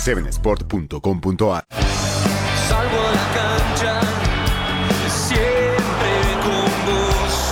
7sport.com.ar. Salgo a la cancha, siempre con vos.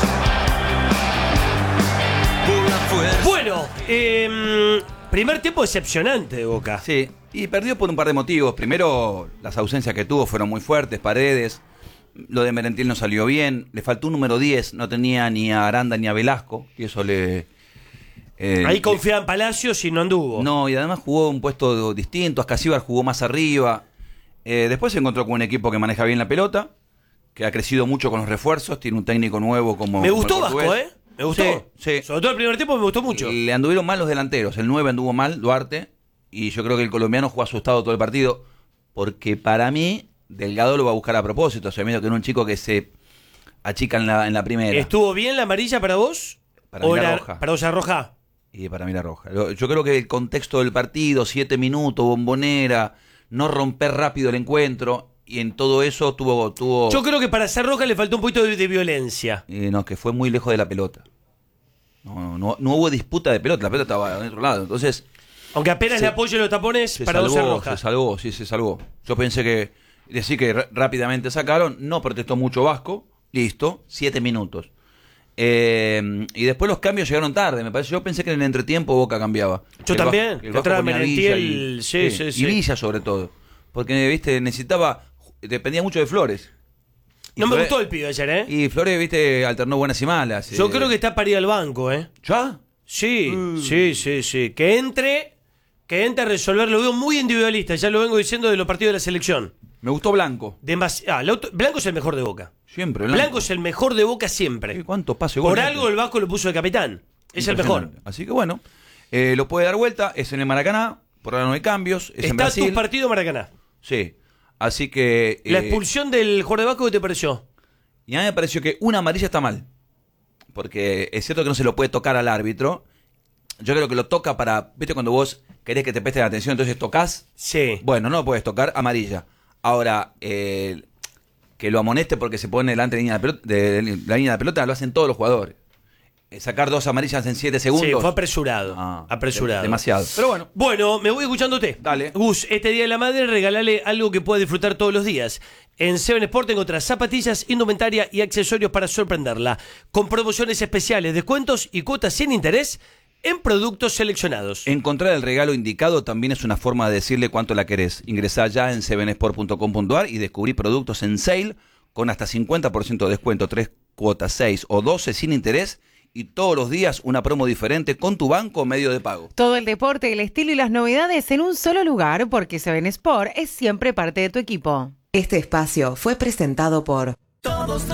Por la fuerza. Bueno, primer tiempo decepcionante de Boca. Sí, y perdió por un par de motivos. Primero, las ausencias que tuvo fueron muy fuertes, Paredes. Lo de Merentiel no salió bien. Le faltó un número 10, no tenía ni a Aranda ni a Velasco. Y eso le... Ahí confiaba en Palacios y no anduvo. No, y además jugó un puesto distinto. Ascasíbar jugó más arriba. Después se encontró con un equipo que maneja bien la pelota, que ha crecido mucho con los refuerzos. Tiene un técnico nuevo como... Me gustó como el Vasco, portugués. Me gustó. Sí. Sobre todo el primer tiempo me gustó mucho. Le anduvieron mal los delanteros. El 9 anduvo mal, Duarte. Y yo creo que el colombiano jugó asustado todo el partido. Porque para mí, Delgado lo va a buscar a propósito. O sea, medio que era un chico que se achica en la primera. ¿Estuvo bien la amarilla para vos? Para mí la la roja. Para vos la roja. Y para mí la roja. Yo creo que el contexto del partido, 7 minutos, bombonera, no romper rápido el encuentro. Y en todo eso tuvo... Yo creo que para ser roja le faltó un poquito de violencia. No, que fue muy lejos de la pelota. No hubo disputa de pelota. La pelota estaba de otro lado. Entonces... Aunque apenas le apoyo los tapones, para vos ser roja. Se salvó. Yo pensé que... Decir que rápidamente sacaron. No protestó mucho Vasco. Listo. 7 minutos. Y después los cambios llegaron tarde, me parece. Yo pensé que en el entretiempo Boca cambiaba. Yo también. El Vasco ponía Merentiel, Villa y Villa sobre todo. Porque, viste, dependía mucho de Flores. No me gustó el pibe ayer, ¿eh? Y Flores, viste, alternó buenas y malas. Yo creo que está para ir al banco, ¿eh? ¿Ya? Sí. Que entre a resolver. Lo veo muy individualista. Ya lo vengo diciendo de los partidos de la selección. Me gustó Blanco. Blanco es el mejor de Boca. Siempre. Blanco es el mejor de Boca siempre. ¿Cuántos pases? Por algo el Vasco lo puso de capitán. Es el mejor. Así que bueno, lo puede dar vuelta. Es en el Maracaná. Por ahora no hay cambios. Es en Está Brasil. tu partido Maracaná. Sí. Así que... La expulsión del jugador de Vasco, ¿qué te pareció? Y a mí me pareció que una amarilla está mal. Porque es cierto que no se lo puede tocar al árbitro. Yo creo que lo toca para... ¿Viste cuando vos querés que te presten atención, entonces tocas? Sí. Bueno, no lo puedes tocar, amarilla. Ahora, que lo amoneste porque se pone delante de la línea de pelota, lo hacen todos los jugadores. Sacar 2 amarillas en 7 segundos. Sí, fue apresurado. Demasiado. Pero bueno. Bueno, me voy escuchándote. Dale. Gus, este Día de la Madre, regalale algo que pueda disfrutar todos los días. En 7sport encontrás zapatillas, indumentaria y accesorios para sorprenderla. Con promociones especiales, descuentos y cuotas sin interés en productos seleccionados. Encontrar el regalo indicado también es una forma de decirle cuánto la querés. Ingresá ya en 7sport.com.ar y descubrí productos en sale con hasta 50% de descuento, 3 cuotas, 6 o 12 sin interés y todos los días una promo diferente con tu banco o medio de pago. Todo el deporte, el estilo y las novedades en un solo lugar, porque 7sport es siempre parte de tu equipo. Este espacio fue presentado por...